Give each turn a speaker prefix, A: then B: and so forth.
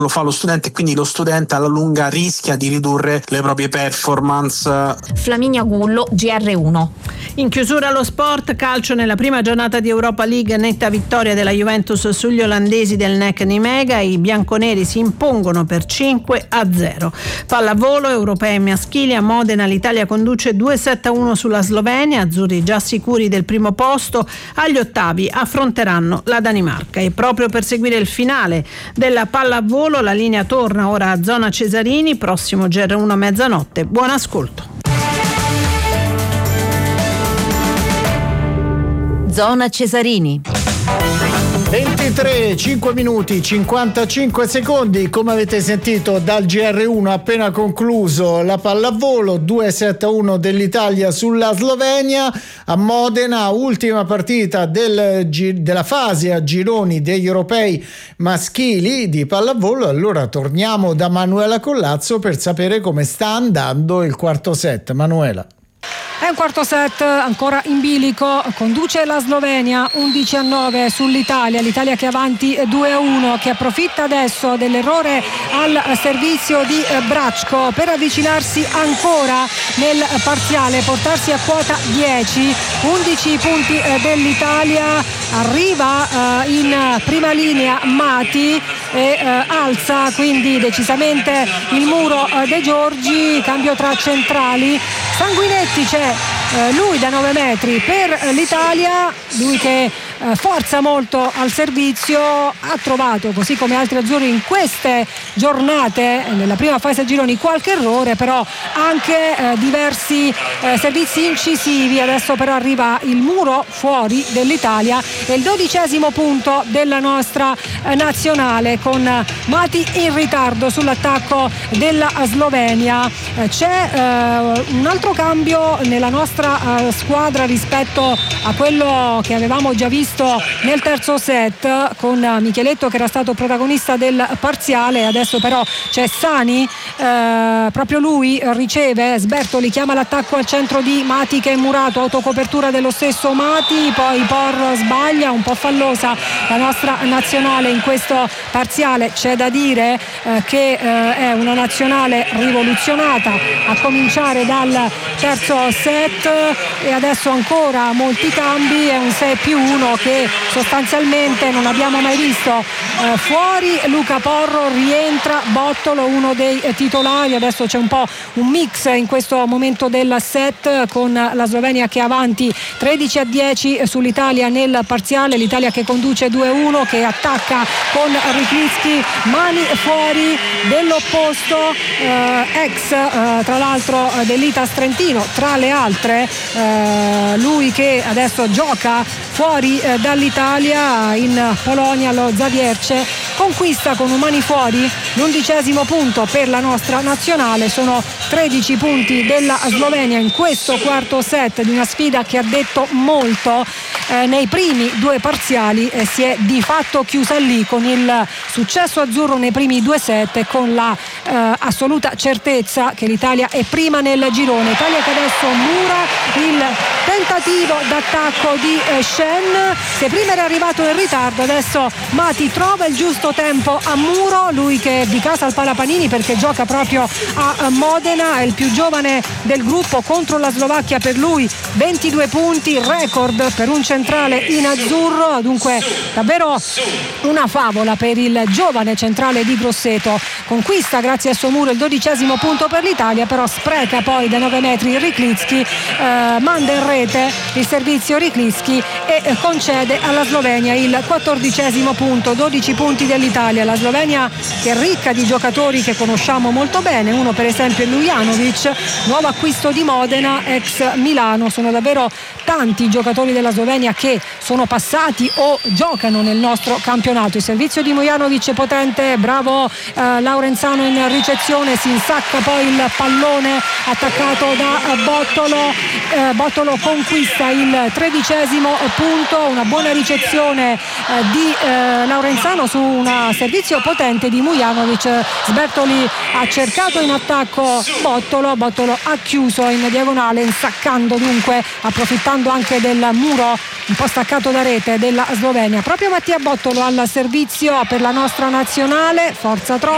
A: lo fa lo studente e quindi lo studente alla lunga rischia di ridurre le proprie performance.
B: Flaminia Gullo, GR1.
C: In chiusura lo sport, calcio nella prima giornata di Europa League, netta vittoria della Juventus sugli olandesi del NEC Nimega, i bianconeri si impongono per 5-0. Pallavolo, europei maschili, a Modena l'Italia conduce 2-7-1 sulla Slovenia, azzurri già sicuri del primo posto, agli ottavi affronteranno la Danimarca. E proprio per seguire il finale della pallavolo la linea torna ora a Zona Cesarini, prossimo GR1 a mezzanotte. Buon ascolto.
B: Zona Cesarini.
D: 23, 5 minuti, 55 secondi, come avete sentito dal GR1 appena concluso la pallavolo, 2-7-1 dell'Italia sulla Slovenia a Modena, ultima partita della fase a gironi degli europei maschili di pallavolo. Allora torniamo da Manuela Collazzo per sapere come sta andando il quarto set. Manuela.
E: È un quarto set ancora in bilico, conduce la Slovenia 11-9 sull'Italia, l'Italia che è avanti 2-1, che approfitta adesso dell'errore al servizio di Bracco per avvicinarsi ancora nel parziale, portarsi a quota 10, 11 punti dell'Italia, arriva in prima linea Mati e alza quindi decisamente il muro De Giorgi, cambio tra centrali, Sanguinetti c'è lui da 9 metri per l'Italia, lui che forza molto al servizio, ha trovato, così come altri azzurri in queste giornate nella prima fase a gironi, qualche errore, però anche diversi servizi incisivi. Adesso però arriva il muro fuori dell'Italia e il 12° punto della nostra nazionale, con Mati in ritardo sull'attacco della Slovenia. C'è un altro cambio nella nostra squadra rispetto a quello che avevamo già visto nel terzo set, con Micheletto che era stato protagonista del parziale. Adesso però c'è Sani, proprio lui riceve, Sbertoli chiama l'attacco al centro di Mati che è murato, autocopertura dello stesso Mati, poi Por sbaglia, un po' fallosa la nostra nazionale in questo parziale. C'è da dire che è una nazionale rivoluzionata a cominciare dal terzo set, e adesso ancora molti cambi, è un 6+1 che sostanzialmente non abbiamo mai visto. Fuori Luca Porro, rientra Bottolo, uno dei titolari. Adesso c'è un po' un mix in questo momento del set, con la Slovenia che è avanti 13-10 sull'Italia nel parziale, l'Italia che conduce 2-1, che attacca con Riclischi, mani fuori dell'opposto, ex tra l'altro dell'Itas Trentino tra le altre, lui che adesso gioca fuori dall'Italia in Polonia, lo Zawiercie, conquista con un mani fuori l'11° punto per la nostra nazionale. Sono 13 punti della Slovenia in questo quarto set di una sfida che ha detto molto nei primi due parziali, e si è di fatto chiusa lì con il successo azzurro nei primi due set e con la assoluta certezza che l'Italia è prima nel girone. Italia che adesso mura il tentativo d'attacco di Shen, che prima era arrivato in ritardo, adesso Mati trova il giusto tempo a muro, lui che è di casa al Palapanini perché gioca proprio a Modena, è il più giovane del gruppo, contro la Slovacchia per lui 22 punti, record per un centrale in azzurro, dunque davvero una favola per il giovane centrale di Grosseto. Conquista grazie al suo muro il 12° punto per l'Italia, però spreca poi da 9 metri Riclischi, manda in rete il servizio Riclischi e concede alla Slovenia il 14° punto, 12 punti dell'Italia. La Slovenia che è ricca di giocatori che conosciamo molto bene, uno per esempio è Lujanovic, nuovo acquisto di Modena, ex Milano. Sono davvero tanti i giocatori della Slovenia che sono passati o giocano nel nostro campionato. Il servizio di Mujanovic è potente, bravo Laurenzano in ricezione, si insacca poi il pallone attaccato da Bottolo, Bottolo conquista il 13° punto, una buona ricezione di Laurenzano su un servizio potente di Mujanovic. Sbertoli ha cercato in attacco Bottolo, Bottolo ha chiuso in diagonale, insaccando dunque, approfittando anche del muro un po' staccato da rete della Slovenia. Proprio Mattia Bottolo al servizio per la nostra nazionale, forza troppo.